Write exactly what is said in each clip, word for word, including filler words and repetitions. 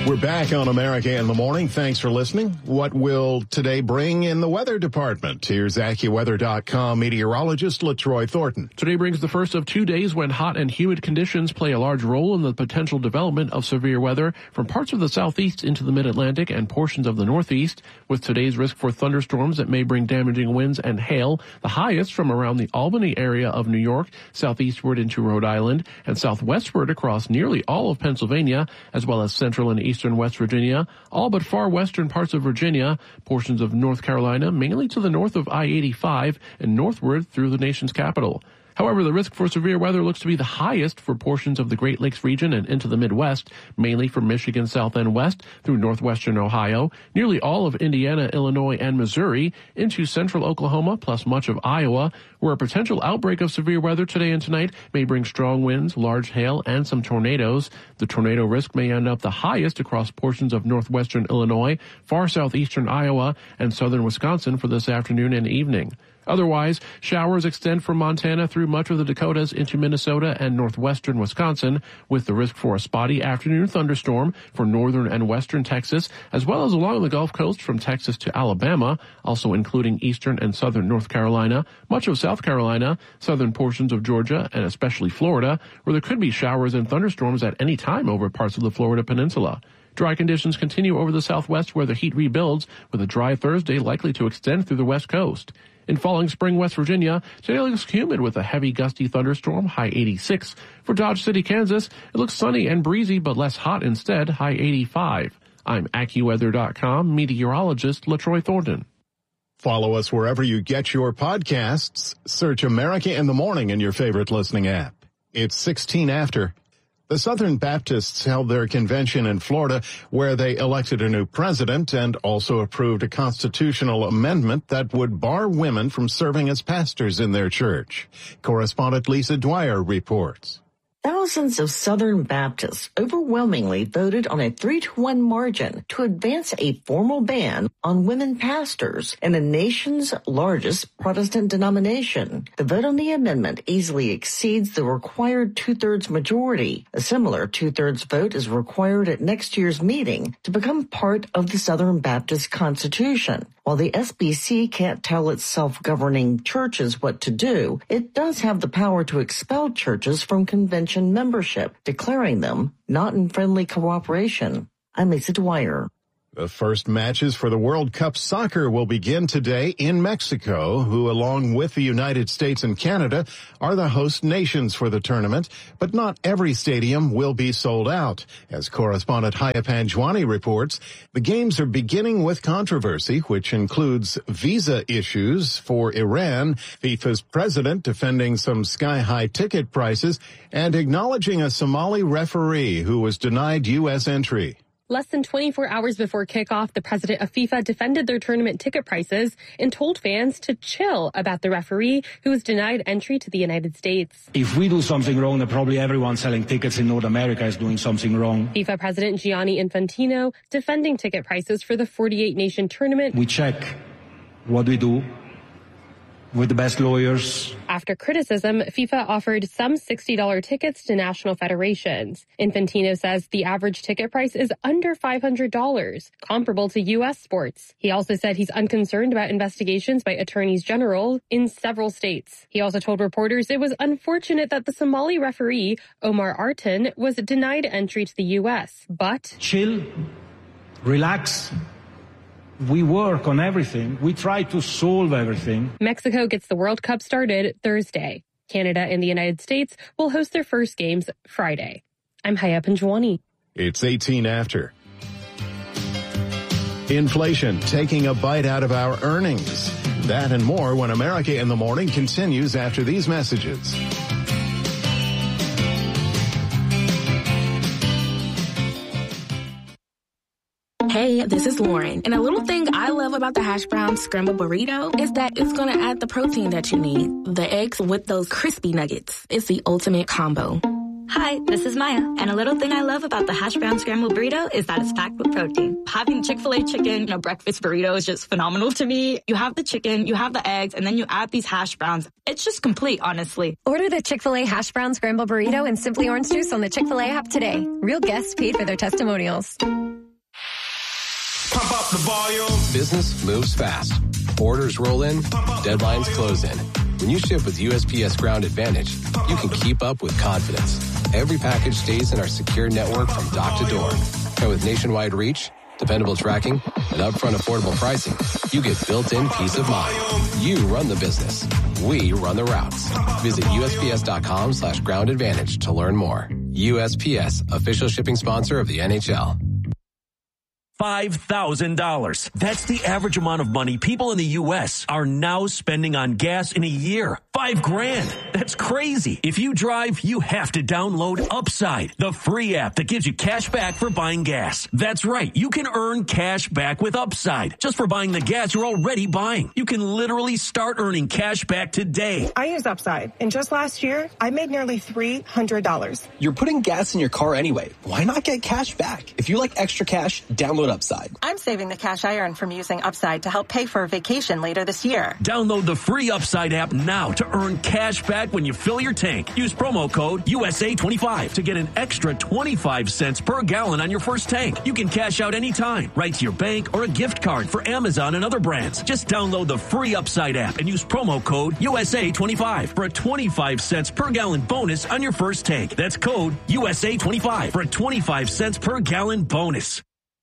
We're back on America in the Morning. Thanks for listening. What will today bring in the weather department? Here's AccuWeather dot com meteorologist LaTroy Thornton. Today brings the first of two days when hot and humid conditions play a large role in the potential development of severe weather from parts of the southeast into the mid-Atlantic and portions of the northeast, with today's risk for thunderstorms that may bring damaging winds and hail, the highest from around the Albany area of New York, southeastward into Rhode Island, and southwestward across nearly all of Pennsylvania, as well as central and eastern West Virginia, all but far western parts of Virginia, portions of North Carolina, mainly to the north of I eighty-five, and northward through the nation's capital. However, the risk for severe weather looks to be the highest for portions of the Great Lakes region and into the Midwest, mainly from Michigan south and west through northwestern Ohio, nearly all of Indiana, Illinois, and Missouri, into central Oklahoma, plus much of Iowa, where a potential outbreak of severe weather today and tonight may bring strong winds, large hail, and some tornadoes. The tornado risk may end up the highest across portions of northwestern Illinois, far southeastern Iowa, and southern Wisconsin for this afternoon and evening. Otherwise, showers extend from Montana through much of the Dakotas into Minnesota and northwestern Wisconsin, with the risk for a spotty afternoon thunderstorm for northern and western Texas, as well as along the Gulf Coast from Texas to Alabama, also including eastern and southern North Carolina, much of South Carolina, southern portions of Georgia, and especially Florida, where there could be showers and thunderstorms at any time over parts of the Florida Peninsula. Dry conditions continue over the southwest where the heat rebuilds, with a dry Thursday likely to extend through the west coast. In falling spring West Virginia, today looks humid with a heavy gusty thunderstorm, high eighty-six. For Dodge City, Kansas, it looks sunny and breezy but less hot instead, high eighty-five. I'm AccuWeather dot com meteorologist LaTroy Thornton. Follow us wherever you get your podcasts. Search America in the Morning in your favorite listening app. It's sixteen after. The Southern Baptists held their convention in Florida, where they elected a new president and also approved a constitutional amendment that would bar women from serving as pastors in their church. Correspondent Lisa Dwyer reports. Thousands of Southern Baptists overwhelmingly voted on a three to one margin to advance a formal ban on women pastors in the nation's largest Protestant denomination. The vote on the amendment easily exceeds the required two-thirds majority. A similar two-thirds vote is required at next year's meeting to become part of the Southern Baptist Constitution. While the S B C can't tell its self-governing churches what to do, it does have the power to expel churches from convention membership, declaring them not in friendly cooperation. I'm Lisa Dwyer. The first matches for the World Cup soccer will begin today in Mexico, who, along with the United States and Canada, are the host nations for the tournament. But not every stadium will be sold out. As correspondent Haya Panjwani reports, the games are beginning with controversy, which includes visa issues for Iran, FIFA's president defending some sky-high ticket prices, and acknowledging a Somali referee who was denied U S entry. Less than twenty-four hours before kickoff, the president of FIFA defended their tournament ticket prices and told fans to chill about the referee who was denied entry to the United States. If we do something wrong, then probably everyone selling tickets in North America is doing something wrong. FIFA President Gianni Infantino defending ticket prices for the forty-eight nation tournament. We check what we do with the best lawyers. After criticism, FIFA offered some sixty dollars tickets to national federations. Infantino says the average ticket price is under five hundred dollars, comparable to U S sports. He also said he's unconcerned about investigations by attorneys general in several states. He also told reporters it was unfortunate that the Somali referee, Omar Artan, was denied entry to the U S, but... Chill, relax. We work on everything. We try to solve everything. Mexico gets the World Cup started Thursday. Canada and the United States will host their first games Friday. I'm Haya Panjwani. It's eighteen after. Inflation taking a bite out of our earnings. That and more when America in the Morning continues after these messages. Hey, this is Lauren, and a little thing I love about the hash brown scrambled burrito is that it's going to add the protein that you need. The eggs with those crispy nuggets. It's the ultimate combo. Hi, this is Maya, and a little thing I love about the hash brown scrambled burrito is that it's packed with protein. Having Chick-fil-A chicken in a breakfast burrito is just phenomenal to me. You have the chicken, you have the eggs, and then you add these hash browns. It's just complete, honestly. Order the Chick-fil-A hash brown scrambled burrito and Simply Orange Juice on the Chick-fil-A app today. Real guests paid for their testimonials. Pump up the volume. Business moves fast. Orders roll in, deadlines close in. When you ship with U S P S Ground Advantage, you can keep up with confidence. Every package stays in our secure network from dock to door. And with nationwide reach, dependable tracking, and upfront affordable pricing, you get built-in peace of mind. You run the business. We run the routes. Visit USPS.com slash ground advantage to learn more. U S P S, official shipping sponsor of the N H L. five thousand dollars. That's the average amount of money people in the U S are now spending on gas in a year. Five grand. That's crazy. If you drive, you have to download Upside, the free app that gives you cash back for buying gas. That's right. You can earn cash back with Upside just for buying the gas you're already buying. You can literally start earning cash back today. I use Upside, and just last year, I made nearly three hundred dollars. You're putting gas in your car anyway. Why not get cash back? If you like extra cash, download Upside. I'm saving the cash I earn from using Upside to help pay for a vacation later this year. Download the free Upside app now to earn cash back when you fill your tank. Use promo code U S A twenty-five to get an extra twenty-five cents per gallon on your first tank. You can cash out anytime, right to your bank or a gift card for Amazon and other brands. Just download the free Upside app and use promo code U S A twenty-five for a twenty-five cents per gallon bonus on your first tank. That's code U S A twenty-five for a twenty-five cents per gallon bonus.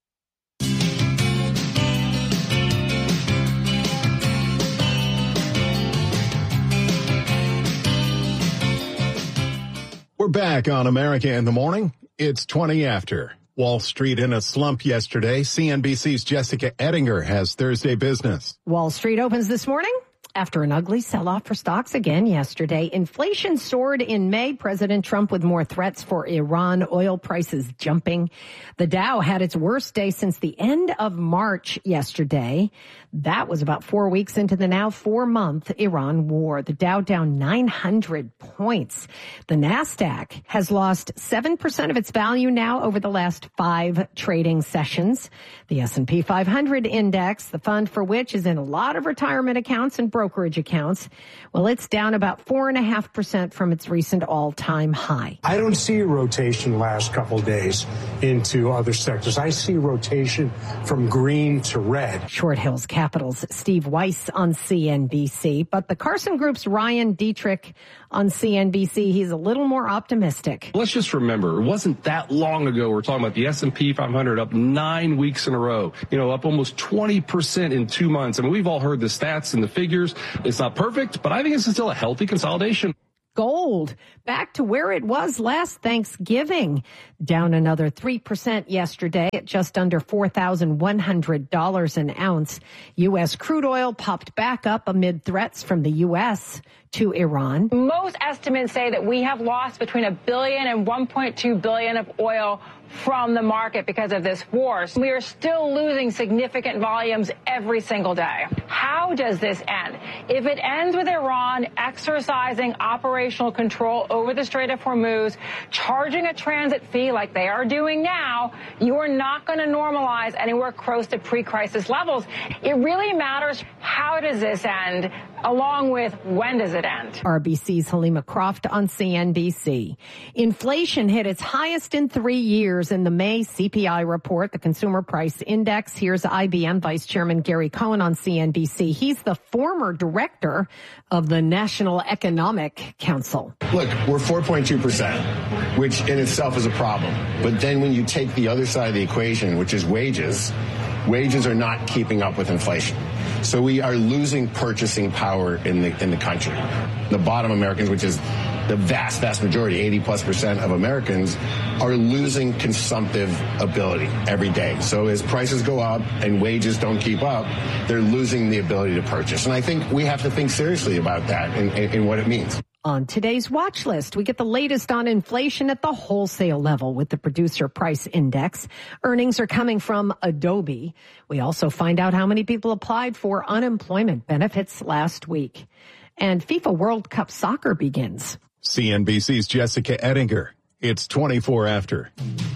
We're back on America in the Morning. It's twenty after. Wall Street in a slump yesterday. C N B C's Jessica Ettinger has Thursday business. Wall Street opens this morning after an ugly sell-off for stocks again yesterday. Inflation soared in May. President Trump with more threats for Iran. Oil prices jumping. The Dow had its worst day since the end of March yesterday. That was about four weeks into the now four-month Iran war. The Dow down nine hundred points. The NASDAQ has lost seven percent of its value now over the last five trading sessions. The S and P five hundred index, the fund for which is in a lot of retirement accounts and brokerage accounts, well, it's down about four point five percent from its recent all-time high. I don't see a rotation the last couple of days into other sectors. I see rotation from green to red. Short Hills Capital's Steve Weiss on C N B C, but the Carson Group's Ryan Dietrich on C N B C, he's a little more optimistic. Let's just remember, it wasn't that long ago we're talking about the S and P five hundred up nine weeks in a row, you know, up almost twenty percent in two months. I mean, we've all heard the stats and the figures. It's not perfect, but I think it's still a healthy consolidation. Gold back to where it was last Thanksgiving, down another three percent yesterday at just under four thousand one hundred dollars an ounce. U S crude oil popped back up amid threats from the U S to Iran. Most estimates say that we have lost between a billion and one point two billion of oil from the market because of this war. We are still losing significant volumes every single day. How does this end? If it ends with Iran exercising operational control over the Strait of Hormuz, charging a transit fee like they are doing now, you are not going to normalize anywhere close to pre-crisis levels. It really matters how does this end, along with when does it end. R B C's Halima Croft on C N B C. Inflation hit its highest in three years in the May C P I report, the Consumer Price Index. Here's I B M Vice Chairman Gary Cohn on C N B C. He's the former director of the National Economic Council. Look, we're four point two percent, which in itself is a problem. But then when you take the other side of the equation, which is wages, wages are not keeping up with inflation. So we are losing purchasing power in the in the country. The bottom Americans, which is the vast, vast majority, eighty plus percent of Americans, are losing consumptive ability every day. So as prices go up and wages don't keep up, they're losing the ability to purchase. And I think we have to think seriously about that and, and, and what it means. On today's watch list, we get the latest on inflation at the wholesale level with the Producer Price Index. Earnings are coming from Adobe. We also find out how many people applied for unemployment benefits last week. And FIFA World Cup soccer begins. C N B C's Jessica Ettinger. It's twenty-four after.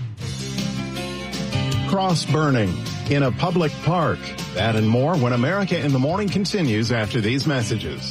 Cross burning in a public park. That and more when America in the Morning continues after these messages.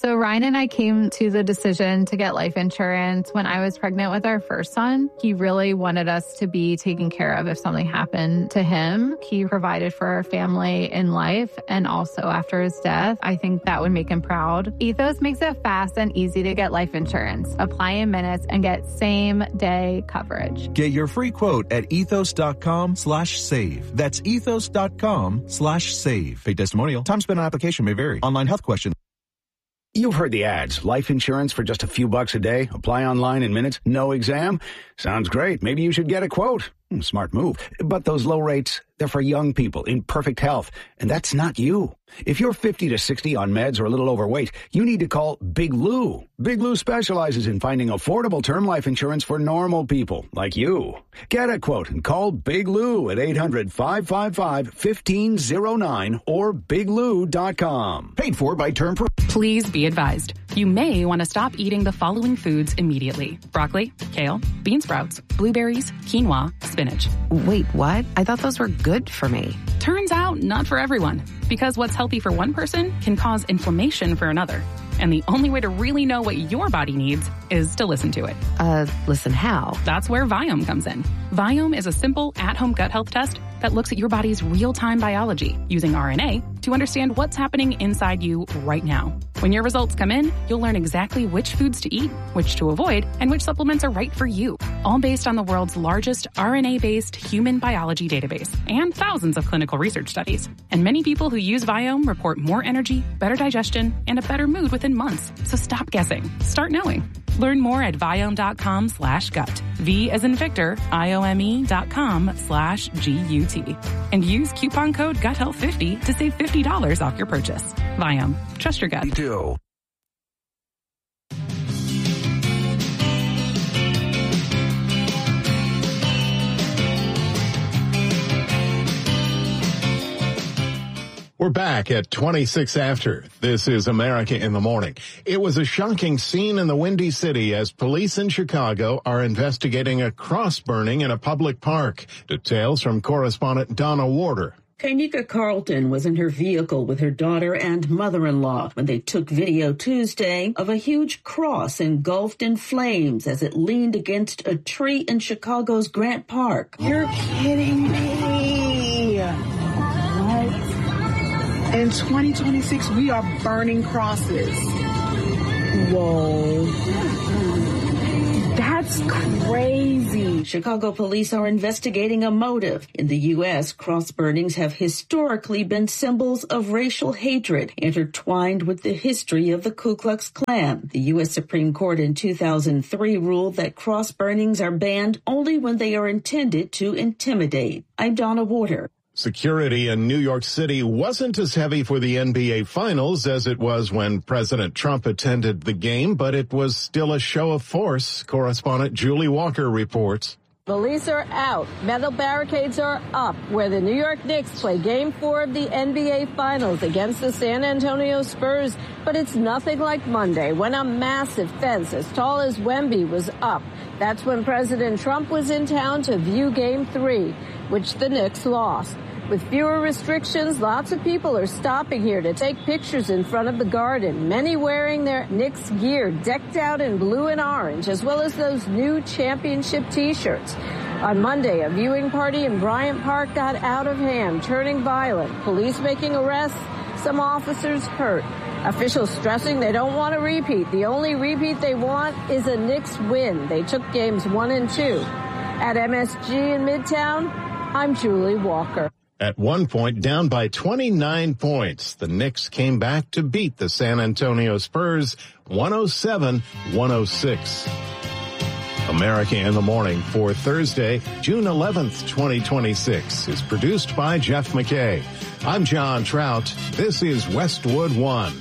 So Ryan and I came to the decision to get life insurance when I was pregnant with our first son. He really wanted us to be taken care of if something happened to him. He provided for our family in life and also after his death. I think that would make him proud. Ethos makes it fast and easy to get life insurance. Apply in minutes and get same day coverage. Get your free quote at ethos.com slash save. That's ethos.com slash save. Paid testimonial. Time spent on application may vary. Online health question. You've heard the ads. Life insurance for just a few bucks a day. Apply online in minutes. No exam. Sounds great. Maybe you should get a quote. Smart move. But those low rates, they're for young people in perfect health. And that's not you. If you're fifty to sixty on meds or a little overweight, you need to call Big Lou. Big Lou specializes in finding affordable term life insurance for normal people like you. Get a quote and call Big Lou at eight hundred, five five five, one five zero nine or big lou dot com. Paid for by Term Pro. Please be advised. You may want to stop eating the following foods immediately. Broccoli, kale, bean sprouts, blueberries, quinoa, spinach. Wait, what? I thought those were good for me. Turns out not for everyone, because what's healthy for one person can cause inflammation for another. And the only way to really know what your body needs is to listen to it. Uh, listen how? That's where Viome comes in. Viome is a simple at-home gut health test that looks at your body's real-time biology using R N A to understand what's happening inside you right now. When your results come in, you'll learn exactly which foods to eat, which to avoid, and which supplements are right for you. All based on the world's largest R N A-based human biology database and thousands of clinical research studies. And many people who use Viome report more energy, better digestion, and a better mood within months. So stop guessing. Start knowing. Learn more at Viome.com slash gut. V as in Victor, I-O-M-E dot com slash G U T. And use coupon code gut health fifty to save fifty dollars off your purchase. Viome. Trust your gut. You do. We're back at twenty-six after. This is America in the Morning. It was a shocking scene in the Windy City as police in Chicago are investigating a cross burning in a public park. Details from correspondent Donna Warder. Kainika Carlton was in her vehicle with her daughter and mother-in-law when they took video Tuesday of a huge cross engulfed in flames as it leaned against a tree in Chicago's Grant Park. You're kidding me. What? In twenty twenty-six, we are burning crosses. Whoa. That's crazy. Chicago police are investigating a motive. In the U S, cross burnings have historically been symbols of racial hatred, intertwined with the history of the Ku Klux Klan. The U S Supreme Court in two thousand three ruled that cross burnings are banned only when they are intended to intimidate. I'm Donna Warder. Security in New York City wasn't as heavy for the N B A Finals as it was when President Trump attended the game, but it was still a show of force. Correspondent Julie Walker reports. Police are out. Metal barricades are up where the New York Knicks play Game four of the N B A Finals against the San Antonio Spurs. But it's nothing like Monday when a massive fence as tall as Wemby was up. That's when President Trump was in town to view Game three, which the Knicks lost. With fewer restrictions, lots of people are stopping here to take pictures in front of the Garden, many wearing their Knicks gear decked out in blue and orange, as well as those new championship T-shirts. On Monday, a viewing party in Bryant Park got out of hand, turning violent. Police making arrests, some officers hurt. Officials stressing they don't want a repeat. The only repeat they want is a Knicks win. They took games one and two. At M S G in Midtown, I'm Julie Walker. At one point, down by twenty-nine points, the Knicks came back to beat the San Antonio Spurs one oh seven one oh six. America in the Morning for Thursday, June eleventh, twenty twenty-six is produced by Jeff McKay. I'm John Trout. This is Westwood One.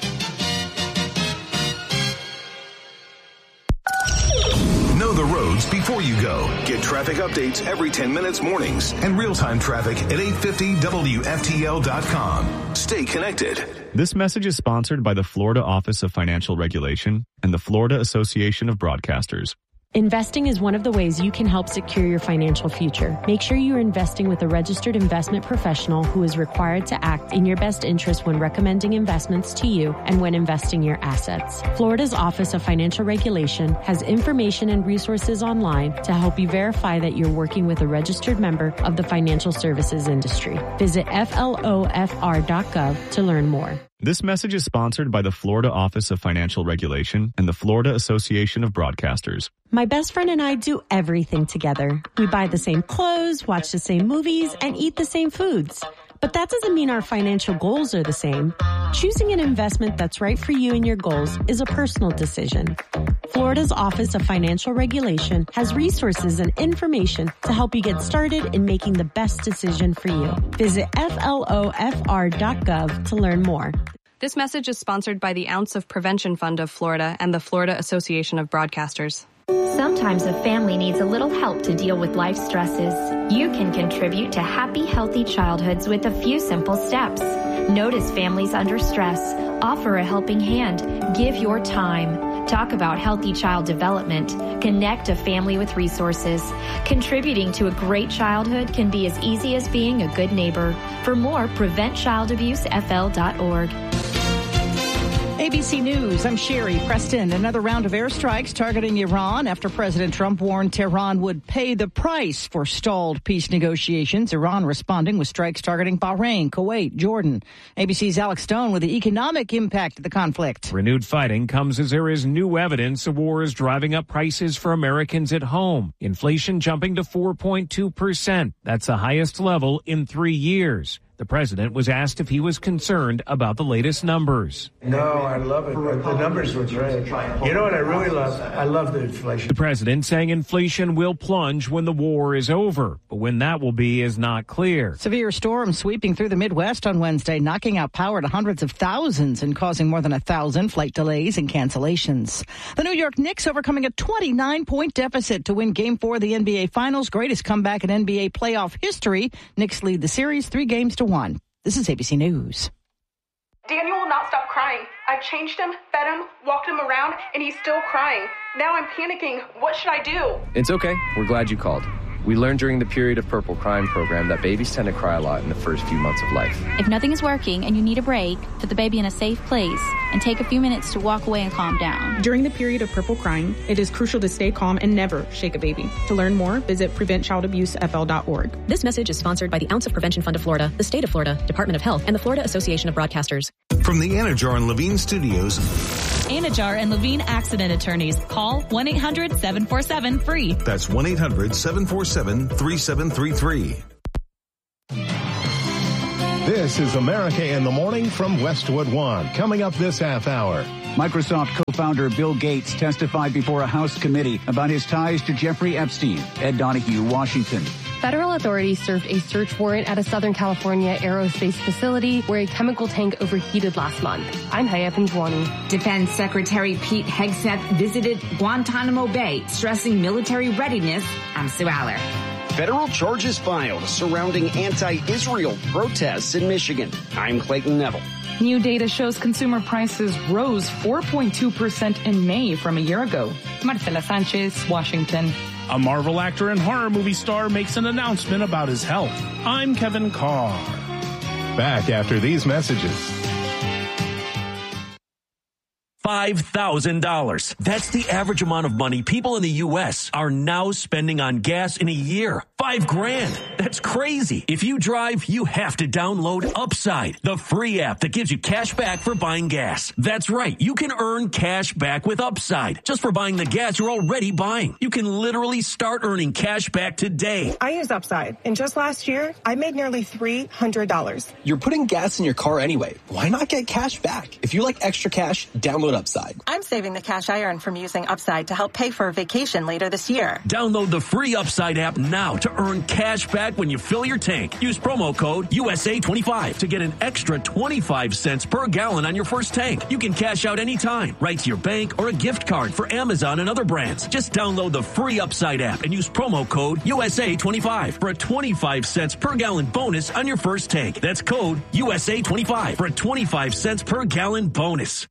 Know the roads before you go. Get traffic updates every ten minutes mornings and real-time traffic at eight fifty W F T L dot com. Stay connected. This message is sponsored by the Florida Office of Financial Regulation and the Florida Association of Broadcasters. Investing is one of the ways you can help secure your financial future. Make sure you're investing with a registered investment professional who is required to act in your best interest when recommending investments to you and when investing your assets. Florida's Office of Financial Regulation has information and resources online to help you verify that you're working with a registered member of the financial services industry. Visit F L O F R dot gov to learn more. This message is sponsored by the Florida Office of Financial Regulation and the Florida Association of Broadcasters. My best friend and I do everything together. We buy the same clothes, watch the same movies, and eat the same foods. But that doesn't mean our financial goals are the same. Choosing an investment that's right for you and your goals is a personal decision. Florida's Office of Financial Regulation has resources and information to help you get started in making the best decision for you. Visit F L O F R dot gov to learn more. This message is sponsored by the Ounce of Prevention Fund of Florida and the Florida Association of Broadcasters. Sometimes a family needs a little help to deal with life stresses. You can contribute to happy, healthy childhoods with a few simple steps. Notice families under stress. Offer a helping hand. Give your time. Talk about healthy child development. Connect a family with resources. Contributing to a great childhood can be as easy as being a good neighbor. For more, prevent child abuse F L dot org. A B C News, I'm Sherry Preston. Another round of airstrikes targeting Iran after President Trump warned Tehran would pay the price for stalled peace negotiations. Iran responding with strikes targeting Bahrain, Kuwait, Jordan. A B C's Alex Stone with the economic impact of the conflict. Renewed fighting comes as there is new evidence the war is driving up prices for Americans at home. Inflation jumping to four point two percent. That's the highest level in three years. The president was asked if he was concerned about the latest numbers. No, I love it. The numbers were great. You know what I really love? I love the inflation. The president saying inflation will plunge when the war is over, but when that will be is not clear. Severe storms sweeping through the Midwest on Wednesday, knocking out power to hundreds of thousands and causing more than a thousand flight delays and cancellations. The New York Knicks overcoming a twenty-nine point deficit to win Game four of the N B A Finals. Greatest comeback in N B A playoff history. Knicks lead the series three games to one. This is A B C News. Daniel will not stop crying. I've changed him, fed him, walked him around, and he's still crying. Now I'm panicking. What should I do? It's okay. We're glad you called. We learned during the Period of Purple Crying program that babies tend to cry a lot in the first few months of life. If nothing is working and you need a break, put the baby in a safe place and take a few minutes to walk away and calm down. During the period of purple crying, it is crucial to stay calm and never shake a baby. To learn more, visit prevent child abuse F L dot org. This message is sponsored by the Ounce of Prevention Fund of Florida, the State of Florida, Department of Health, and the Florida Association of Broadcasters. From the Anajar and Levine Studios. Anajar and Levine Accident Attorneys. Call one eight hundred seven four seven free. That's one eight hundred seven four seven three seven three three. This is America in the Morning from Westwood One. Coming up this half hour. Microsoft co-founder Bill Gates testified before a House committee about his ties to Jeffrey Epstein. Ed Donahue, Washington. Federal authorities served a search warrant at a Southern California aerospace facility where a chemical tank overheated last month. I'm Haya Panjwani. Defense Secretary Pete Hegseth visited Guantanamo Bay, stressing military readiness. I'm Sue Aller. Federal charges filed surrounding anti-Israel protests in Michigan. I'm Clayton Neville. New data shows consumer prices rose four point two percent in May from a year ago. Marcela Sanchez, Washington. A Marvel actor and horror movie star makes an announcement about his health. I'm Kevin Carr. Back after these messages. five thousand dollars. That's the average amount of money people in the U S are now spending on gas in a year. Five grand. That's crazy. If you drive, you have to download Upside, the free app that gives you cash back for buying gas. That's right. You can earn cash back with Upside just for buying the gas you're already buying. You can literally start earning cash back today. I use Upside, and just last year, I made nearly three hundred dollars. You're putting gas in your car anyway. Why not get cash back? If you like extra cash, download Upside. I'm saving the cash I earn from using Upside to help pay for a vacation later this year. Download the free Upside app now to earn cash back when you fill your tank. Use promo code U S A twenty-five to get an extra twenty-five cents per gallon on your first tank. You can cash out anytime, right to your bank or a gift card for Amazon and other brands. Just download the free Upside app and use promo code U S A twenty-five for a twenty-five cents per gallon bonus on your first tank. That's code U S A twenty-five for a twenty-five cents per gallon bonus.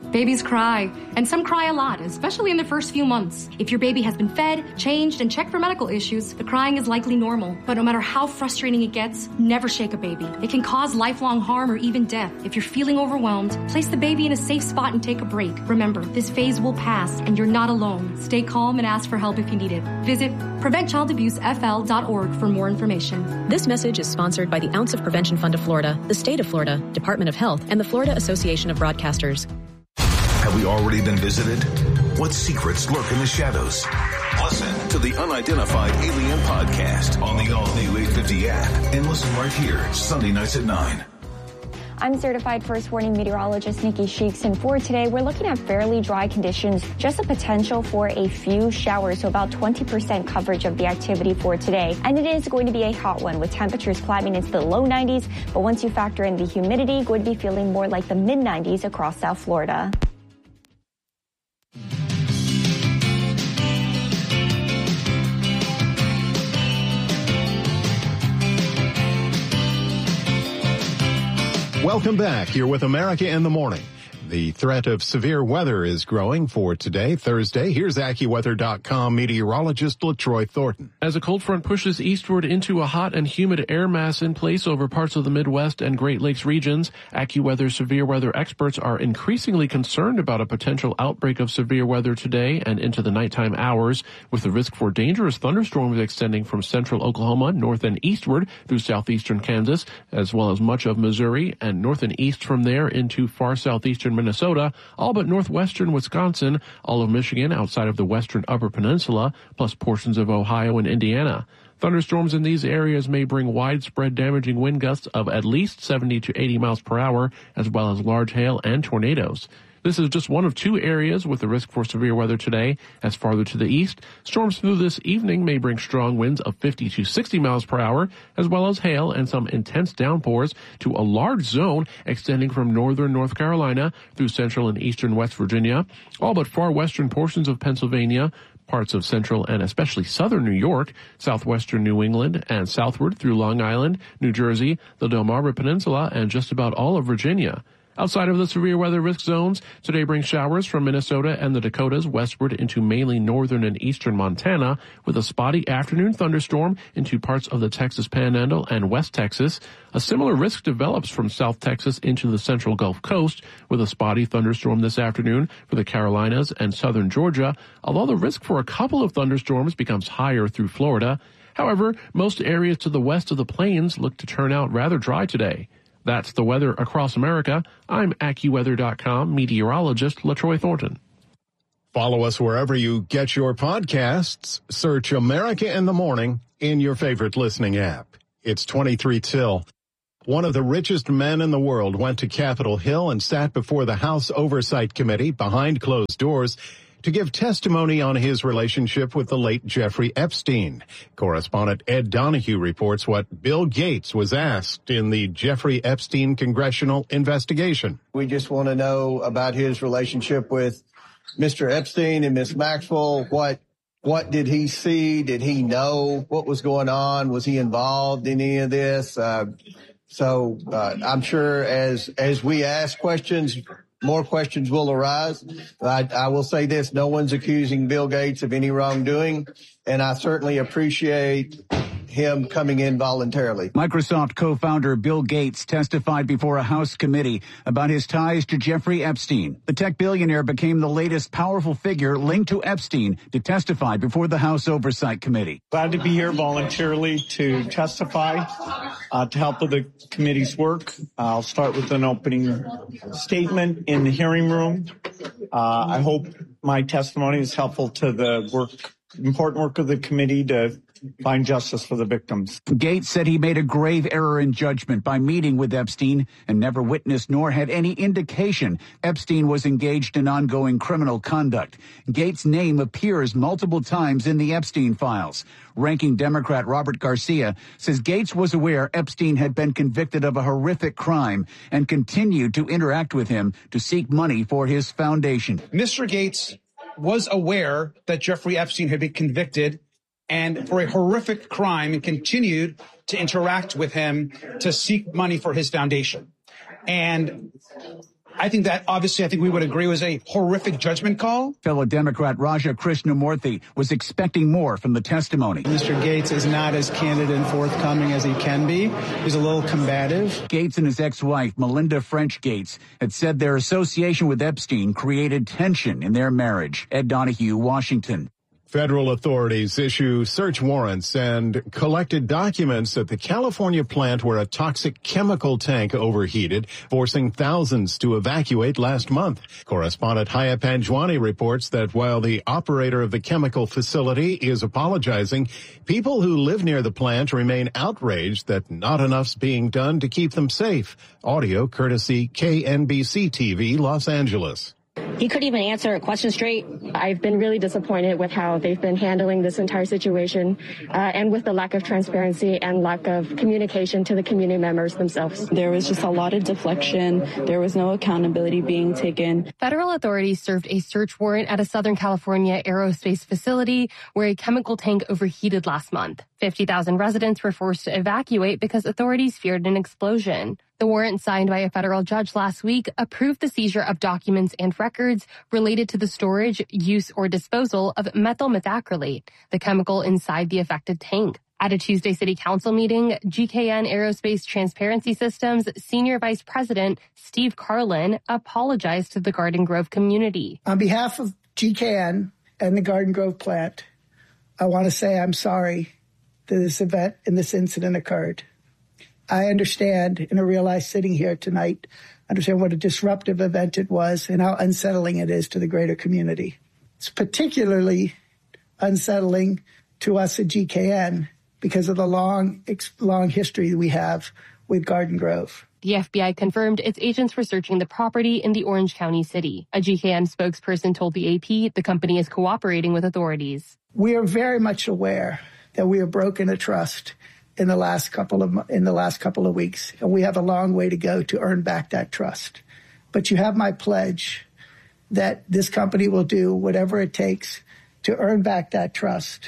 Babies cry, and some cry a lot, especially in the first few months. If your baby has been fed, changed, and checked for medical issues, the crying is likely normal. But no matter how frustrating it gets, never shake a baby. It can cause lifelong harm or even death. If you're feeling overwhelmed, place the baby in a safe spot and take a break. Remember, this phase will pass, and you're not alone. Stay calm and ask for help if you need it. Visit prevent child abuse f l dot org for more information. This message is sponsored by the Ounce of Prevention Fund of Florida, the State of Florida, Department of Health, and the Florida Association of Broadcasters. Have we already been visited? What secrets lurk in the shadows? Listen to the Unidentified Alien Podcast on the all-new eight fifty app and listen right here, Sunday nights at nine. I'm certified first warning meteorologist Nikki Sheeks, and for today, we're looking at fairly dry conditions, just a potential for a few showers, so about twenty percent coverage of the activity for today. And it is going to be a hot one with temperatures climbing into the low nineties, but once you factor in the humidity, going to be feeling more like the mid nineties across South Florida. Welcome back. You're with America in the Morning. The threat of severe weather is growing for today, Thursday. Here's AccuWeather dot com meteorologist LaTroy Thornton. As a cold front pushes eastward into a hot and humid air mass in place over parts of the Midwest and Great Lakes regions, AccuWeather severe weather experts are increasingly concerned about a potential outbreak of severe weather today and into the nighttime hours, with the risk for dangerous thunderstorms extending from central Oklahoma north and eastward through southeastern Kansas, as well as much of Missouri, and north and east from there into far southeastern Minnesota, all but northwestern Wisconsin, all of Michigan outside of the western Upper Peninsula, plus portions of Ohio and Indiana. Thunderstorms in these areas may bring widespread damaging wind gusts of at least seventy to eighty miles per hour, as well as large hail and tornadoes. This is just one of two areas with the risk for severe weather today. As farther to the east, storms through this evening may bring strong winds of fifty to sixty miles per hour, as well as hail and some intense downpours to a large zone extending from northern North Carolina through central and eastern West Virginia, all but far western portions of Pennsylvania, parts of central and especially southern New York, southwestern New England, and southward through Long Island, New Jersey, the Delmarva Peninsula, and just about all of Virginia. Outside of the severe weather risk zones, today brings showers from Minnesota and the Dakotas westward into mainly northern and eastern Montana, with a spotty afternoon thunderstorm into parts of the Texas Panhandle and West Texas. A similar risk develops from South Texas into the central Gulf Coast, with a spotty thunderstorm this afternoon for the Carolinas and southern Georgia, although the risk for a couple of thunderstorms becomes higher through Florida. However, most areas to the west of the plains look to turn out rather dry today. That's the weather across America. I'm AccuWeather dot com meteorologist LaTroy Thornton. Follow us wherever you get your podcasts. Search America in the Morning in your favorite listening app. It's twenty-three till. One of the richest men in the world went to Capitol Hill and sat before the House Oversight Committee behind closed doors to give testimony on his relationship with the late Jeffrey Epstein. Correspondent Ed Donahue reports what Bill Gates was asked in the Jeffrey Epstein congressional investigation. We just want to know about his relationship with Mister Epstein and Miss Maxwell. What what did he see? Did he know what was going on? Was he involved in any of this? Uh, so uh, I'm sure as as we ask questions, more questions will arise. I, I will say this, no one's accusing Bill Gates of any wrongdoing, and I certainly appreciate him coming in voluntarily. Microsoft co-founder Bill Gates testified before a House committee about his ties to Jeffrey Epstein. The tech billionaire became the latest powerful figure linked to Epstein to testify before the House Oversight Committee. Glad to be here voluntarily to testify, uh, to help with the committee's work. I'll start with an opening statement in the hearing room. Uh, I hope my testimony is helpful to the work, important work of the committee to find justice for the victims. Gates said he made a grave error in judgment by meeting with Epstein and never witnessed nor had any indication Epstein was engaged in ongoing criminal conduct. Gates' name appears multiple times in the Epstein files. Ranking Democrat Robert Garcia says Gates was aware Epstein had been convicted of a horrific crime and continued to interact with him to seek money for his foundation. Mister Gates was aware that Jeffrey Epstein had been convicted and for a horrific crime and continued to interact with him to seek money for his foundation. And I think that, obviously, I think we would agree was a horrific judgment call. Fellow Democrat Raja Krishnamurthy was expecting more from the testimony. Mister Gates is not as candid and forthcoming as he can be. He's a little combative. Gates and his ex-wife, Melinda French Gates, had said their association with Epstein created tension in their marriage. Ed Donahue, Washington. Federal authorities issue search warrants and collected documents at the California plant where a toxic chemical tank overheated, forcing thousands to evacuate last month. Correspondent Haya Panjwani reports that while the operator of the chemical facility is apologizing, people who live near the plant remain outraged that not enough's being done to keep them safe. Audio courtesy K N B C T V, Los Angeles. He couldn't even answer a question straight. I've been really disappointed with how they've been handling this entire situation uh, and with the lack of transparency and lack of communication to the community members themselves. There was just a lot of deflection. There was no accountability being taken. Federal authorities served a search warrant at a Southern California aerospace facility where a chemical tank overheated last month. fifty thousand residents were forced to evacuate because authorities feared an explosion. The warrant signed by a federal judge last week approved the seizure of documents and records related to the storage, use, or disposal of methyl methacrylate, the chemical inside the affected tank. At a Tuesday City Council meeting, G K N Aerospace Transparency Systems Senior Vice President Steve Carlin apologized to the Garden Grove community. On behalf of G K N and the Garden Grove plant, I want to say I'm sorry that this event and this incident occurred. I understand and I realize sitting here tonight, understand what a disruptive event it was and how unsettling it is to the greater community. It's particularly unsettling to us at G K N because of the long, long history we have with Garden Grove. The F B I confirmed its agents were searching the property in the Orange County city. A G K N spokesperson told the A P the company is cooperating with authorities. We are very much aware that we have broken a trust in the last couple of in the last couple of weeks, and we have a long way to go to earn back that trust. But you have my pledge that this company will do whatever it takes to earn back that trust,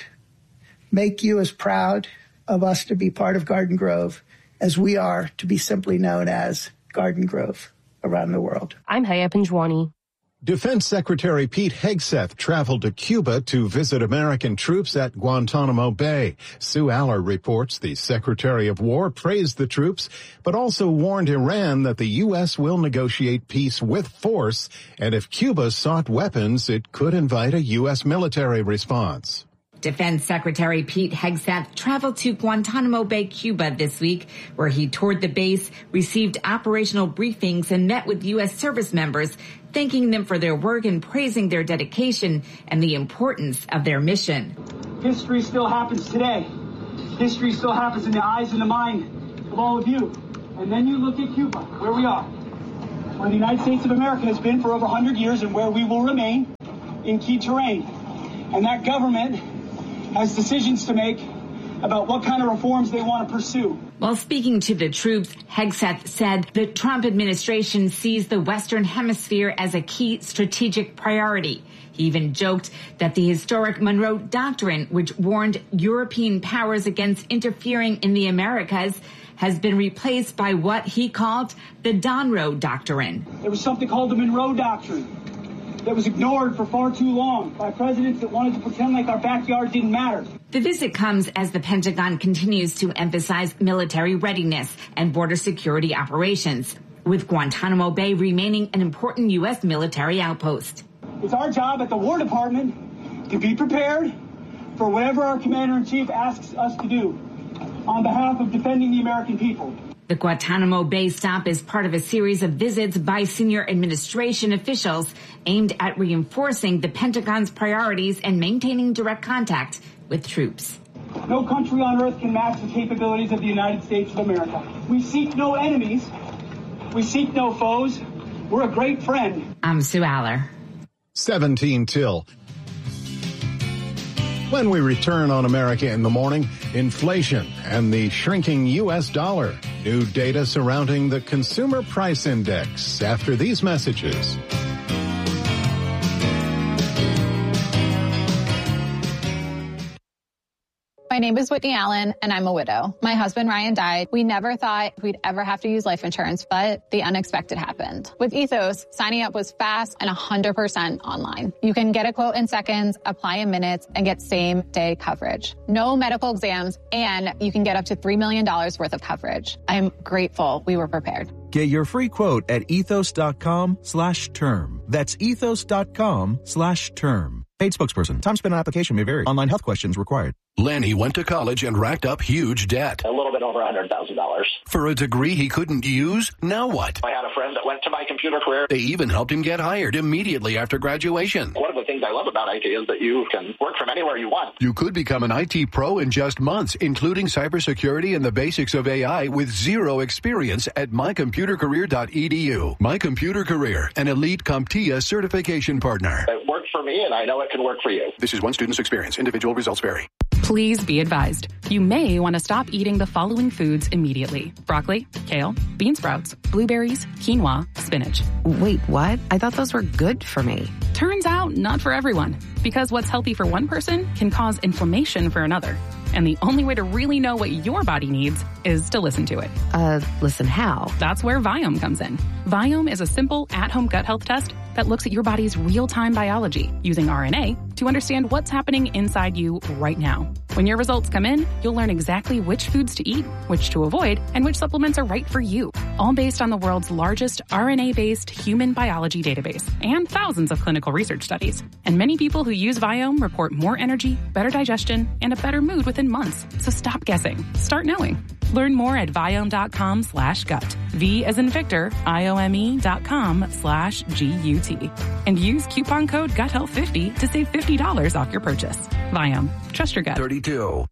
make you as proud of us to be part of Garden Grove as we are to be simply known as Garden Grove around the world. I'm Haya Panjwani. Defense Secretary Pete Hegseth traveled to Cuba to visit American troops at Guantanamo Bay. Sue Aller reports the Secretary of War praised the troops, but also warned Iran that the U S will negotiate peace with force, and if Cuba sought weapons, it could invite a U S military response. Defense Secretary Pete Hegseth traveled to Guantanamo Bay, Cuba this week, where he toured the base, received operational briefings, and met with U S service members, thanking them for their work and praising their dedication and the importance of their mission. History still happens today. History still happens in the eyes and the mind of all of you. And then you look at Cuba, where we are, where the United States of America has been for over one hundred years and where we will remain in key terrain. And that government has decisions to make about what kind of reforms they want to pursue. While speaking to the troops, Hegseth said the Trump administration sees the Western Hemisphere as a key strategic priority. He even joked that the historic Monroe Doctrine, which warned European powers against interfering in the Americas, has been replaced by what he called the Donroe Doctrine. There was something called the Monroe Doctrine that was ignored for far too long by presidents that wanted to pretend like our backyard didn't matter. The visit comes as the Pentagon continues to emphasize military readiness and border security operations, with Guantanamo Bay remaining an important U S military outpost. It's our job at the War Department to be prepared for whatever our commander-in-chief asks us to do on behalf of defending the American people. The Guantanamo Bay stop is part of a series of visits by senior administration officials aimed at reinforcing the Pentagon's priorities and maintaining direct contact with troops. No country on earth can match the capabilities of the United States of America. We seek no enemies. We seek no foes. We're a great friend. I'm Sue Aller. seventeen till. When we return on America in the Morning, inflation and the shrinking U S dollar. New data surrounding the Consumer Price Index after these messages. My name is Whitney Allen, and I'm a widow. My husband, Ryan, died. We never thought we'd ever have to use life insurance, but the unexpected happened. With Ethos, signing up was fast and one hundred percent online. You can get a quote in seconds, apply in minutes, and get same-day coverage. No medical exams, and you can get up to three million dollars worth of coverage. I'm grateful we were prepared. Get your free quote at ethos.com slash term. That's ethos.com slash term. Paid spokesperson. Time spent on application may vary. Online health questions required. Lanny went to college and racked up huge debt. A little bit over one hundred thousand dollars. For a degree he couldn't use? Now what? I had a friend that went to my computer career. They even helped him get hired immediately after graduation. One of the things I love about I T is that you can work from anywhere you want. You could become an I T pro in just months, including cybersecurity and the basics of A I with zero experience at my computer career dot e d u. My Computer Career, an elite CompTIA certification partner. It worked for me, and I know it can work for you. This is one student's experience. Individual results vary. Please be advised. You may want to stop eating the following foods immediately. Broccoli, kale, bean sprouts, blueberries, quinoa, spinach. Wait, what? I thought those were good for me. Turns out, not for everyone. Because what's healthy for one person can cause inflammation for another. And the only way to really know what your body needs is to listen to it. Uh, listen how? That's where Viome comes in. Viome is a simple, at-home gut health test that looks at your body's real-time biology using R N A to understand what's happening inside you right now. When your results come in, you'll learn exactly which foods to eat, which to avoid, and which supplements are right for you. All based on the world's largest R N A-based human biology database and thousands of clinical research studies. And many people who use Viome report more energy, better digestion, and a better mood within months. So stop guessing. Start knowing. Learn more at Viome.com slash gut. V as in Victor, I-O-M-E dot com slash G-U-T. And use coupon code gut health fifty to save fifty dollars off your purchase. Viome. Trust your gut. thirty-two.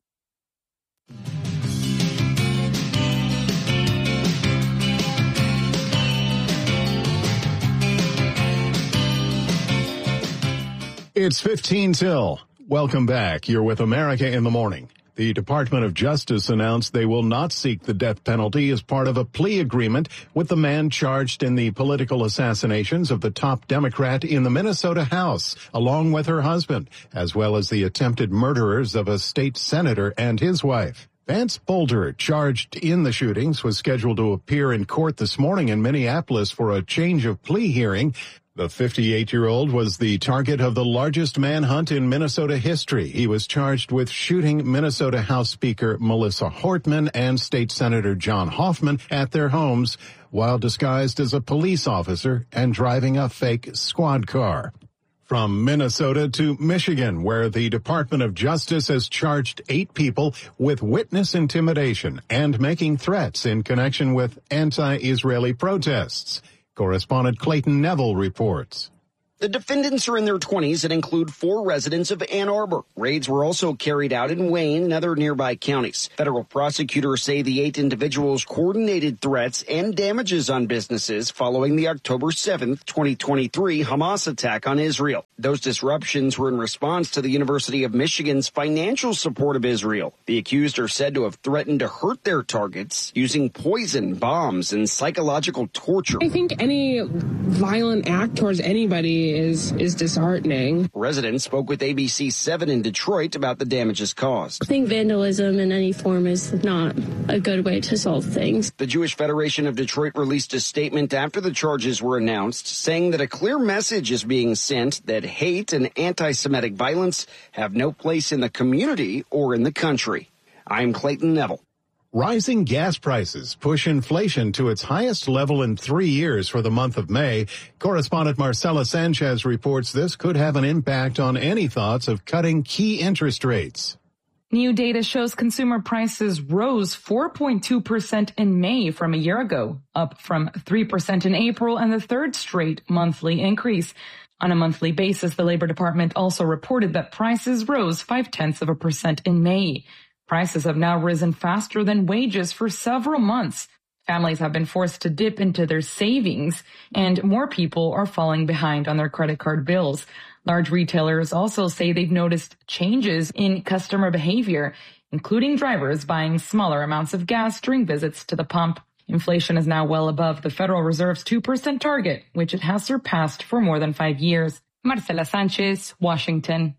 It's fifteen till. Welcome back. You're with America in the Morning. The Department of Justice announced they will not seek the death penalty as part of a plea agreement with the man charged in the political assassinations of the top Democrat in the Minnesota House, along with her husband, as well as the attempted murderers of a state senator and his wife. Vance Boulder, charged in the shootings, was scheduled to appear in court this morning in Minneapolis for a change of plea hearing. The fifty-eight-year-old was the target of the largest manhunt in Minnesota history. He was charged with shooting Minnesota House Speaker Melissa Hortman and State Senator John Hoffman at their homes while disguised as a police officer and driving a fake squad car. From Minnesota to Michigan, where the Department of Justice has charged eight people with witness intimidation and making threats in connection with anti-Israeli protests. Correspondent Clayton Neville reports. The defendants are in their twenties and include four residents of Ann Arbor. Raids were also carried out in Wayne and other nearby counties. Federal prosecutors say the eight individuals coordinated threats and damages on businesses following the October seventh, twenty twenty-three Hamas attack on Israel. Those disruptions were in response to the University of Michigan's financial support of Israel. The accused are said to have threatened to hurt their targets using poison, bombs, and psychological torture. I think any violent act towards anybody is is disheartening. Residents spoke with A B C seven in Detroit about the damages caused. I think vandalism in any form is not a good way to solve things. The Jewish Federation of Detroit released a statement after the charges were announced, saying that a clear message is being sent that hate and anti-Semitic violence have no place in the community or in the country. I'm Clayton Neville. Rising gas prices push inflation to its highest level in three years for the month of May. Correspondent Marcela Sanchez reports this could have an impact on any thoughts of cutting key interest rates. New data shows consumer prices rose four point two percent in May from a year ago, up from three percent in April and the third straight monthly increase. On a monthly basis, the Labor Department also reported that prices rose five-tenths of a percent in May. Prices have now risen faster than wages for several months. Families have been forced to dip into their savings, and more people are falling behind on their credit card bills. Large retailers also say they've noticed changes in customer behavior, including drivers buying smaller amounts of gas during visits to the pump. Inflation is now well above the Federal Reserve's two percent target, which it has surpassed for more than five years. Marcela Sanchez, Washington.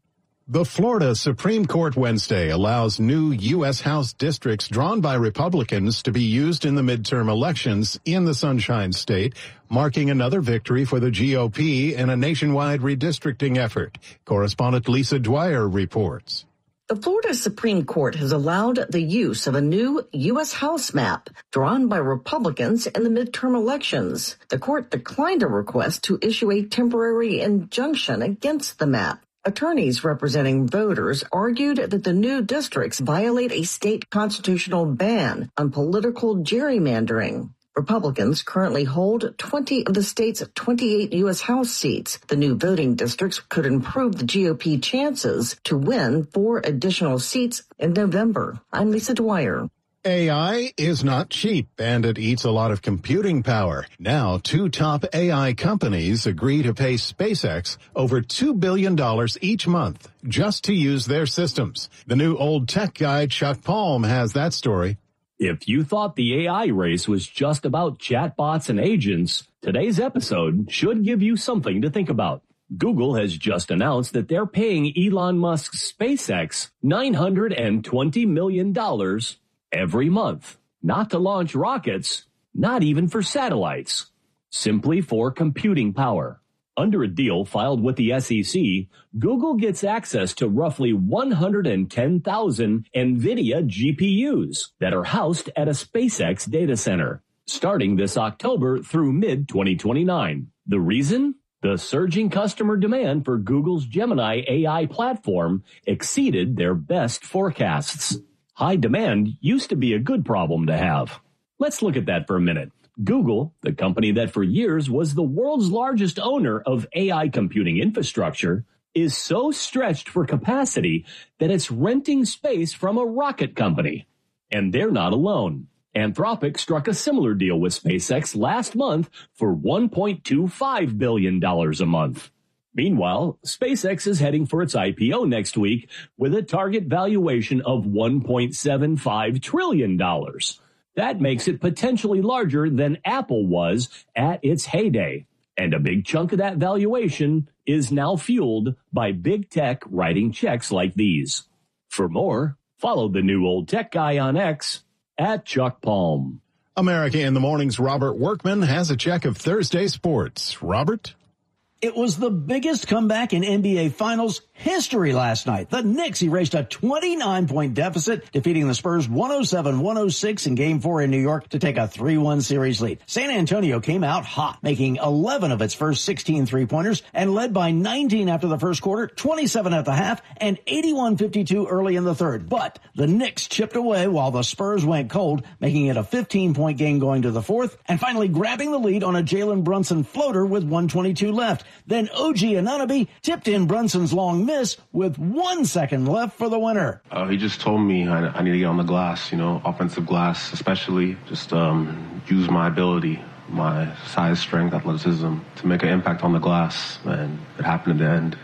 The Florida Supreme Court Wednesday allows new U S House districts drawn by Republicans to be used in the midterm elections in the Sunshine State, marking another victory for the G O P in a nationwide redistricting effort. Correspondent Lisa Dwyer reports. The Florida Supreme Court has allowed the use of a new U S House map drawn by Republicans in the midterm elections. The court declined a request to issue a temporary injunction against the map. Attorneys representing voters argued that the new districts violate a state constitutional ban on political gerrymandering. Republicans currently hold twenty of the state's twenty-eight U S House seats. The new voting districts could improve the G O P chances to win four additional seats in November. I'm Lisa Dwyer. A I is not cheap, and it eats a lot of computing power. Now, two top A I companies agree to pay SpaceX over two billion dollars each month just to use their systems. The new old tech guy, Chuck Palm, has that story. If you thought the A I race was just about chatbots and agents, today's episode should give you something to think about. Google has just announced that they're paying Elon Musk's SpaceX nine hundred twenty million dollars every month, not to launch rockets, not even for satellites, simply for computing power. Under a deal filed with the S E C, Google gets access to roughly one hundred ten thousand NVIDIA G P Us that are housed at a SpaceX data center, starting this October through mid twenty twenty-nine. The reason? The surging customer demand for Google's Gemini A I platform exceeded their best forecasts. High demand used to be a good problem to have. Let's look at that for a minute. Google, the company that for years was the world's largest owner of A I computing infrastructure, is so stretched for capacity that it's renting space from a rocket company. And they're not alone. Anthropic struck a similar deal with SpaceX last month for one point two five billion dollars a month. Meanwhile, SpaceX is heading for its I P O next week with a target valuation of one point seven five trillion dollars. That makes it potentially larger than Apple was at its heyday. And a big chunk of that valuation is now fueled by big tech writing checks like these. For more, follow the new old tech guy on X at Chuck Palm. America in the Morning's Robert Workman has a check of Thursday sports. Robert? It was the biggest comeback in N B A Finals history last night. The Knicks erased a twenty-nine point deficit, defeating the Spurs one oh seven one oh six in Game four in New York to take a three one series lead. San Antonio came out hot, making eleven of its first sixteen three-pointers and led by nineteen after the first quarter, twenty-seven at the half, and eighty-one fifty-two early in the third. But the Knicks chipped away while the Spurs went cold, making it a fifteen point game going to the fourth, and finally grabbing the lead on a Jalen Brunson floater with one twenty-two left. Then O G Anunoby tipped in Brunson's long miss with one second left for the winner. Uh, he just told me I, I need to get on the glass, you know, offensive glass especially. Just um, use my ability, my size, strength, athleticism to make an impact on the glass. And it happened at the end.